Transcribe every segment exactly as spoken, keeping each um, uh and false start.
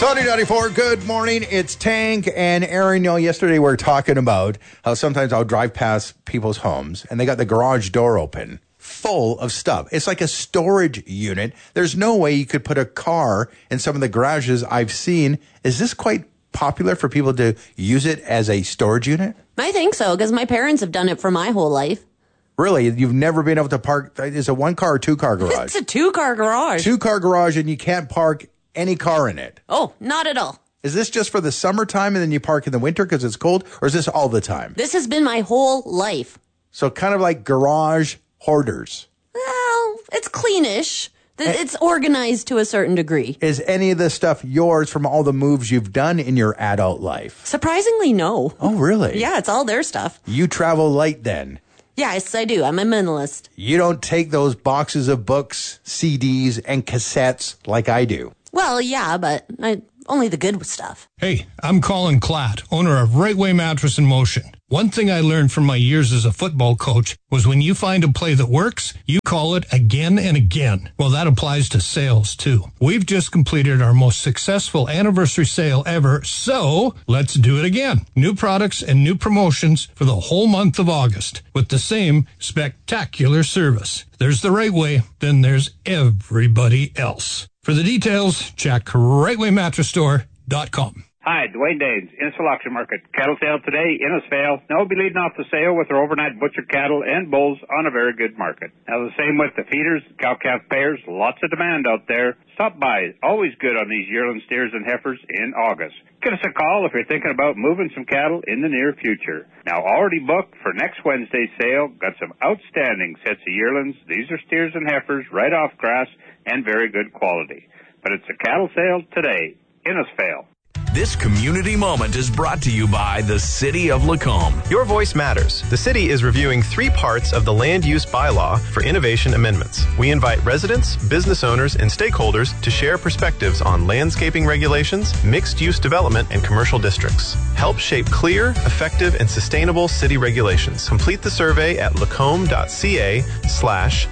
Sunny ninety-four, good morning. It's Tank and Aaron. You know, yesterday we were talking about how sometimes I'll drive past people's homes and they got the garage door open, full of stuff. It's like a storage unit. There's no way you could put a car in some of the garages I've seen. Is this quite popular for people to use it as a storage unit? I think so, because my parents have done it for my whole life. Really? You've never been able to park? Is it one car or two car garage? It's a two car garage. Two car garage, and you can't park any car in it. Oh, not at all. Is this just for the summertime and then you park in the winter because it's cold, or is this all the time? This has been my whole life. So kind of like garage hoarders. Well, it's cleanish. It's organized to a certain degree. Is any of this stuff yours from all the moves you've done in your adult life? Surprisingly, no. Oh, really? Yeah, it's all their stuff. You travel light then? Yes, I do. I'm a minimalist. You don't take those boxes of books, C Ds, and cassettes like I do. Well, yeah, but I, only the good stuff. Hey, I'm Colin Klatt, owner of Right Way Mattress in Motion. One thing I learned from my years as a football coach was when you find a play that works, you call it again and again. Well, that applies to sales, too. We've just completed our most successful anniversary sale ever, so let's do it again. New products and new promotions for the whole month of August with the same spectacular service. There's the Right Way, then there's everybody else. For the details, check right way mattress store dot com. Hi, Dwayne Danes, Innisfil Auction Market. Cattle sale today, Innisfail. Now we'll be leading off the sale with our overnight butcher cattle and bulls on a very good market. Now the same with the feeders, cow-calf pairs, lots of demand out there. Stop by, always good on these yearling steers and heifers in August. Give us a call if you're thinking about moving some cattle in the near future. Now already booked for next Wednesday's sale, got some outstanding sets of yearlings. These are steers and heifers right off grass and very good quality. But it's a cattle sale today, Innisfail. This community moment is brought to you by the City of Lacombe. Your voice matters. The city is reviewing three parts of the land use bylaw for innovation amendments. We invite residents, business owners, and stakeholders to share perspectives on landscaping regulations, mixed-use development, and commercial districts. Help shape clear, effective, and sustainable city regulations. Complete the survey at lacombe.ca slash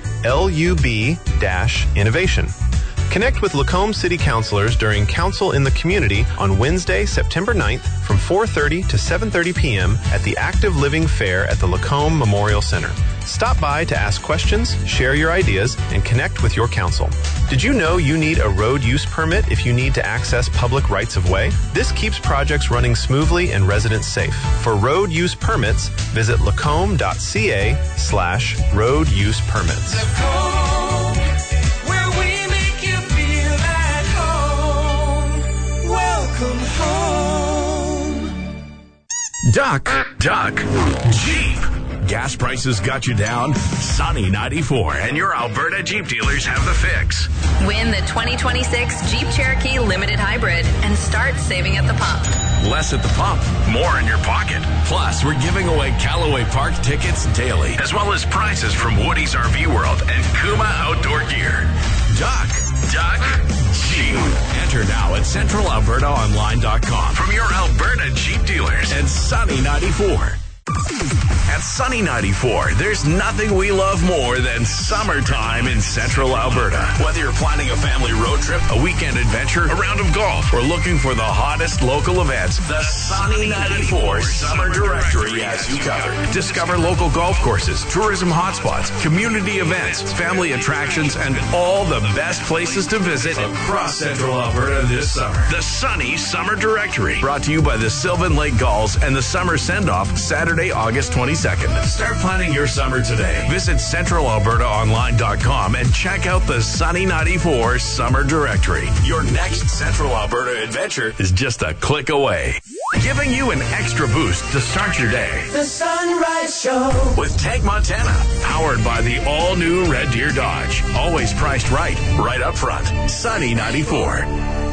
LUB dash innovation. Connect with Lacombe City Councilors during Council in the Community on Wednesday, September ninth from four thirty to seven thirty p.m. at the Active Living Fair at the Lacombe Memorial Center. Stop by to ask questions, share your ideas, and connect with your council. Did you know you need a road use permit if you need to access public rights-of-way? This keeps projects running smoothly and residents safe. For road use permits, visit lacombe.ca slash road use permits. Lacombe, where we make you feel at home. Welcome home. Duck, duck, Jeep. Gas prices got you down? Sunny ninety-four and your Alberta Jeep dealers have the fix. Win the twenty twenty-six Jeep Cherokee Limited Hybrid and start saving at the pump. Less at the pump, more in your pocket. Plus, we're giving away Callaway Park tickets daily, as well as prizes from Woody's R V World and Kuma Outdoor Gear. Duck, duck, Jeep. Enter now at central alberta online dot com from your Alberta Jeep dealers and Sunny ninety-four. At Sunny ninety-four, there's nothing we love more than summertime in Central Alberta. Whether you're planning a family road trip, a weekend adventure, a round of golf, or looking for the hottest local events, the Sunny ninety-four Summer Directory has you covered. Discover local golf courses, tourism hotspots, community events, family attractions, and all the best places to visit across Central Alberta this summer. The Sunny Summer Directory, brought to you by the Sylvan Lake Gulls and the Summer Send-Off, Saturday, August twenty-second. Start planning your summer today. Visit central alberta online dot com and check out the Sunny ninety-four Summer Directory. Your next Central Alberta adventure is just a click away. Giving you an extra boost to start your day. The Sunrise Show With Tank Montana, powered by the all-new Red Deer Dodge. Always priced right, right up front. Sunny ninety-four.